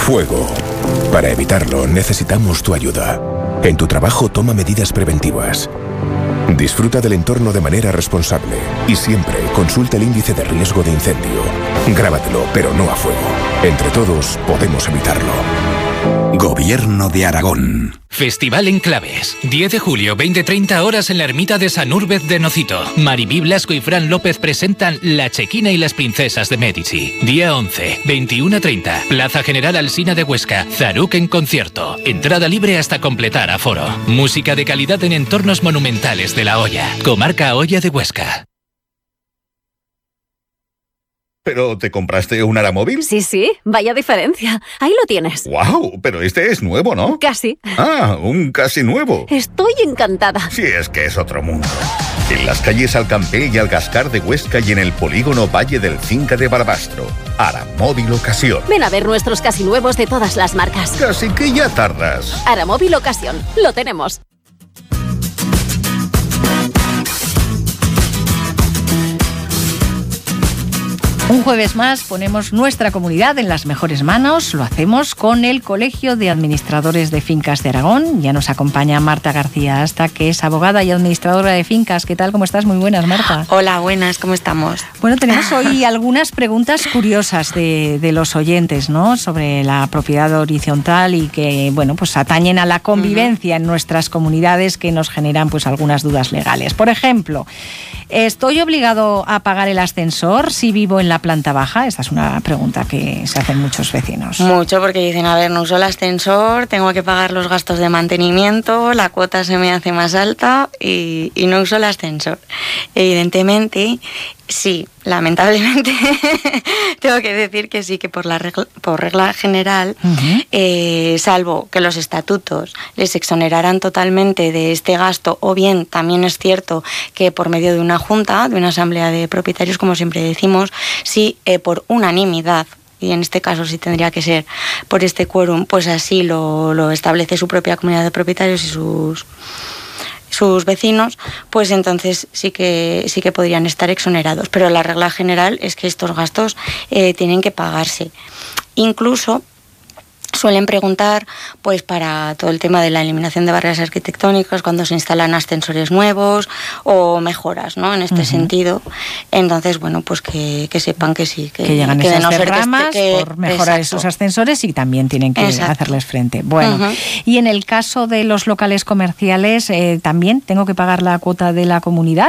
Fuego. Para evitarlo, necesitamos tu ayuda. En tu trabajo, toma medidas preventivas. Disfruta del entorno de manera responsable y siempre consulta el índice de riesgo de incendio. Grábatelo, pero no a fuego. Entre todos podemos evitarlo. Gobierno de Aragón. Festival Enclaves. 10 de julio, 20-30 horas en la ermita de San Úrbez de Nocito. Maribí Blasco y Fran López presentan La Chequina y las princesas de Medici. Día 11, 21-30. Plaza General Alsina de Huesca. Zaruk en concierto. Entrada libre hasta completar aforo. Música de calidad en entornos monumentales de La Hoya. Comarca Hoya de Huesca. ¿Pero te compraste un Aramóvil? Sí, vaya diferencia. Ahí lo tienes. ¡Guau! Pero este es nuevo, ¿no? Casi. Ah, un casi nuevo. Estoy encantada. Sí, es que es otro mundo. En las calles Alcampé y Algascar de Huesca y en el polígono Valle del Cinca de Barbastro. Aramóvil Ocasión. Ven a ver nuestros casi nuevos de todas las marcas. Casi que ya tardas. Aramóvil Ocasión. Lo tenemos. Un jueves más ponemos nuestra comunidad en las mejores manos. Lo hacemos con el Colegio de Administradores de Fincas de Aragón. Ya nos acompaña Marta García Asta, que es abogada y administradora de fincas. ¿Qué tal? ¿Cómo estás? Muy buenas, Marta. Hola, buenas. ¿Cómo estamos? Bueno, tenemos hoy algunas preguntas curiosas de los oyentes, ¿no? Sobre la propiedad horizontal y que, bueno, pues atañen a la convivencia en nuestras comunidades, que nos generan pues algunas dudas legales. Por ejemplo, ¿estoy obligado a pagar el ascensor si vivo en la planta baja? Esta es una pregunta que se hacen muchos vecinos. Mucho, porque dicen, a ver, no uso el ascensor, tengo que pagar los gastos de mantenimiento, la cuota se me hace más alta y no uso el ascensor. Evidentemente, sí, lamentablemente tengo que decir que sí, que por regla general, salvo que los estatutos les exoneraran totalmente de este gasto, o bien también es cierto que por medio de una junta, de una asamblea de propietarios, como siempre decimos, sí, por unanimidad, y en este caso sí tendría que ser por este quórum, pues así lo establece su propia comunidad de propietarios y sus vecinos, pues entonces sí que podrían estar exonerados. Pero la regla general es que estos gastos tienen que pagarse. Incluso suelen preguntar pues para todo el tema de la eliminación de barreras arquitectónicas cuando se instalan ascensores nuevos o mejoras, ¿no? En este sentido. Entonces, bueno, pues que sepan que sí. Que llegan que esas no derramas por mejorar exacto. esos ascensores y también tienen que hacerles frente. Bueno, y en el caso de los locales comerciales, ¿también tengo que pagar la cuota de la comunidad?